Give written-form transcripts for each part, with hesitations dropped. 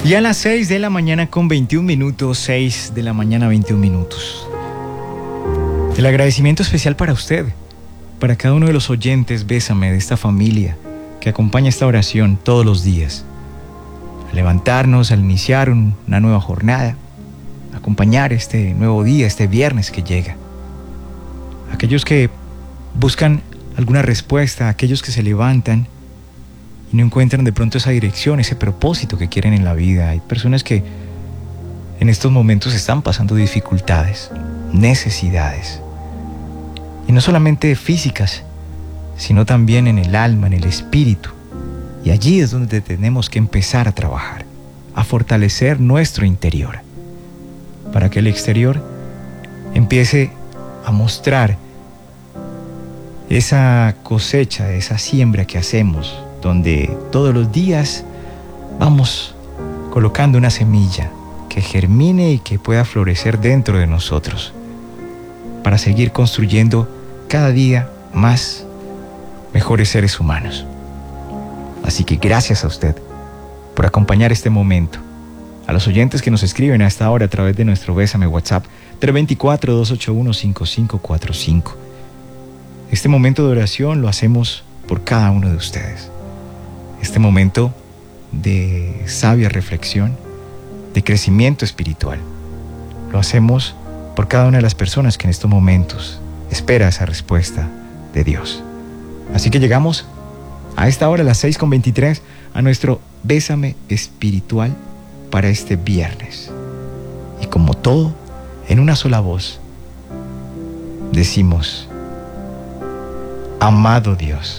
Y a las 6 de la mañana con 21 minutos, 6 de la mañana 21 minutos. El agradecimiento especial para usted, para cada uno de los oyentes, Bésame, de esta familia que acompaña esta oración todos los días. Al levantarnos, al iniciar una nueva jornada, acompañar este nuevo día, este viernes que llega. Aquellos que buscan alguna respuesta, aquellos que se levantan y no encuentran de pronto esa dirección, ese propósito que quieren en la vida. Hay personas que en estos momentos están pasando dificultades, necesidades. Y no solamente físicas, sino también en el alma, en el espíritu. Y allí es donde tenemos que empezar a trabajar, a fortalecer nuestro interior, para que el exterior empiece a mostrar esa cosecha, esa siembra que hacemos, donde todos los días vamos colocando una semilla que germine y que pueda florecer dentro de nosotros, para seguir construyendo cada día más mejores seres humanos. Así que gracias a usted por acompañar este momento. A los oyentes que nos escriben a esta hora a través de nuestro Bésame WhatsApp 324-281-5545. Este momento de oración lo hacemos por cada uno de ustedes. Este momento de sabia reflexión, de crecimiento espiritual, lo hacemos por cada una de las personas que en estos momentos espera esa respuesta de Dios. Así que llegamos a esta hora, a las 6:23, a nuestro Bésame espiritual para este viernes. Y como todo, en una sola voz, decimos: amado Dios,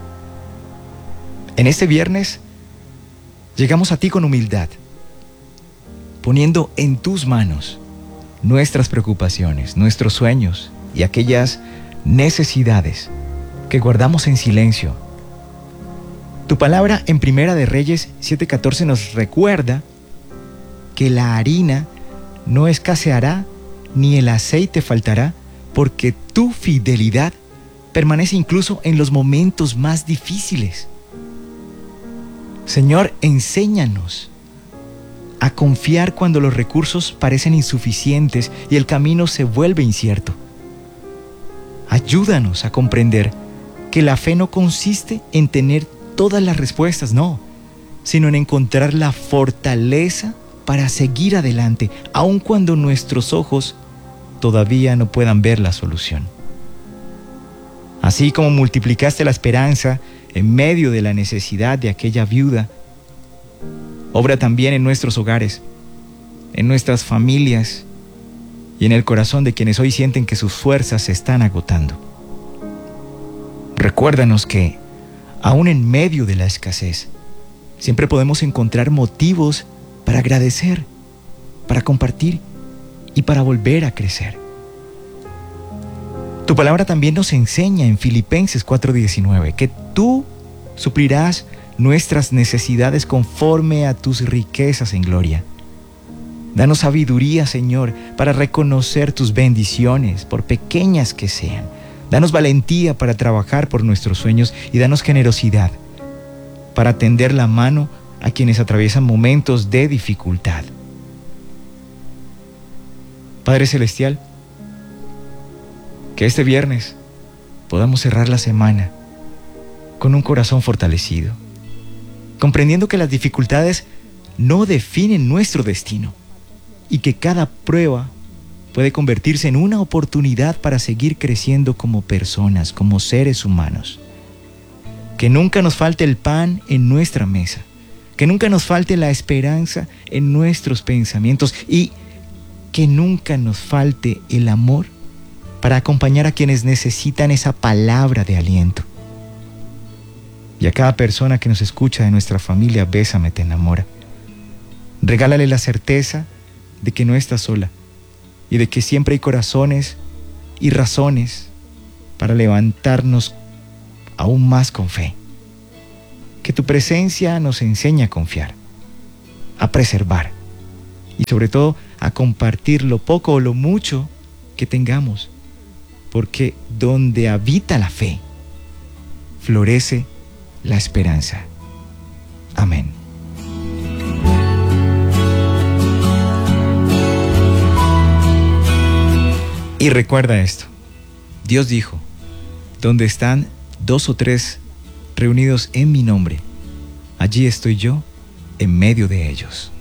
en este viernes llegamos a ti con humildad, poniendo en tus manos nuestras preocupaciones, nuestros sueños y aquellas necesidades que guardamos en silencio. Tu palabra en Primera de Reyes 7:14 nos recuerda que la harina no escaseará ni el aceite faltará, porque tu fidelidad permanece incluso en los momentos más difíciles. Señor, enséñanos a confiar cuando los recursos parecen insuficientes y el camino se vuelve incierto. Ayúdanos a comprender que la fe no consiste en tener todas las respuestas, no, sino en encontrar la fortaleza para seguir adelante, aun cuando nuestros ojos todavía no puedan ver la solución. Así como multiplicaste la esperanza en medio de la necesidad de aquella viuda, obra también en nuestros hogares, en nuestras familias y en el corazón de quienes hoy sienten que sus fuerzas se están agotando. Recuérdanos que, aún en medio de la escasez, siempre podemos encontrar motivos para agradecer, para compartir y para volver a crecer. Tu palabra también nos enseña en Filipenses 4:19 que tú suplirás nuestras necesidades conforme a tus riquezas en gloria. Danos sabiduría, Señor, para reconocer tus bendiciones, por pequeñas que sean. Danos valentía para trabajar por nuestros sueños y danos generosidad para tender la mano a quienes atraviesan momentos de dificultad. Padre Celestial, que este viernes podamos cerrar la semana con un corazón fortalecido, comprendiendo que las dificultades no definen nuestro destino y que cada prueba puede convertirse en una oportunidad para seguir creciendo como personas, como seres humanos. Que nunca nos falte el pan en nuestra mesa, que nunca nos falte la esperanza en nuestros pensamientos y que nunca nos falte el amor para acompañar a quienes necesitan esa palabra de aliento. Y a cada persona que nos escucha de nuestra familia, Bésame te enamora. Regálale la certeza de que no estás sola y de que siempre hay corazones y razones para levantarnos aún más con fe. Que tu presencia nos enseñe a confiar, a preservar y sobre todo a compartir lo poco o lo mucho que tengamos, porque donde habita la fe, florece la esperanza. Amén. Y recuerda esto, Dios dijo, donde están 2 o 3 reunidos en mi nombre, allí estoy yo en medio de ellos.